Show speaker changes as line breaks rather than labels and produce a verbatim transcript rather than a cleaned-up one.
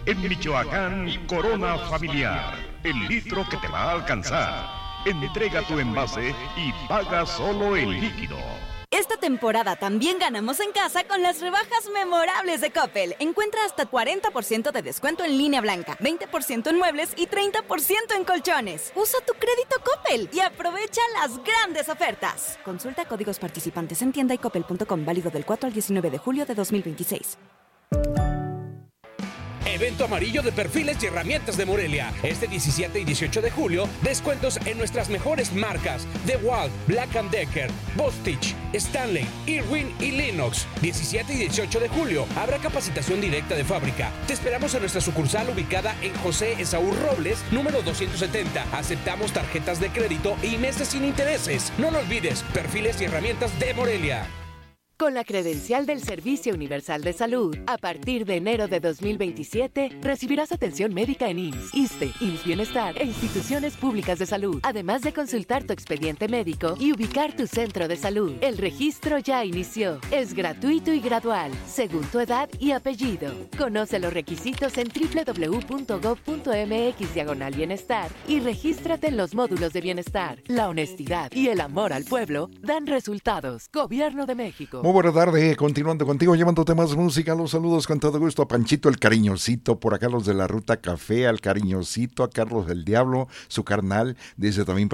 En Michoacán, Corona Familiar, el litro que te va a alcanzar. Entrega tu envase y paga solo el líquido.
Esta temporada también ganamos en casa con las rebajas memorables de Coppel. Encuentra hasta cuarenta por ciento de descuento en línea blanca, veinte por ciento en muebles y treinta por ciento en colchones. Usa tu crédito Coppel y aprovecha las grandes ofertas. Consulta códigos participantes en tienda y coppel punto com, válido del cuatro al diecinueve de julio de dos mil veintiséis.
Evento amarillo de perfiles y herramientas de Morelia. Este diecisiete y dieciocho de julio, descuentos en nuestras mejores marcas: DeWalt, Black and Decker, Bostitch, Stanley, Irwin y Linux. diecisiete y dieciocho de julio, habrá capacitación directa de fábrica. Te esperamos en nuestra sucursal ubicada en José Esaú Robles, número doscientos setenta. Aceptamos tarjetas de crédito y meses sin intereses. No lo olvides, perfiles y herramientas de Morelia.
Con la credencial del Servicio Universal de Salud, a partir de enero de dos mil veintisiete, recibirás atención médica en I M S S, ISSSTE, I M S S Bienestar e instituciones públicas de salud, además de consultar tu expediente médico y ubicar tu centro de salud. El registro ya inició. Es gratuito y gradual, según tu edad y apellido. Conoce los requisitos en doble u doble u doble u punto gob punto eme equis diagonal bienestar y regístrate en los módulos de bienestar. La honestidad y el amor al pueblo dan resultados. Gobierno de México.
Muy buena tarde, continuando contigo, llevándote más música. Los saludos con todo gusto a Panchito el Cariñosito, por acá los de la Ruta Café, al Cariñosito, a Carlos el Diablo, su carnal, dice también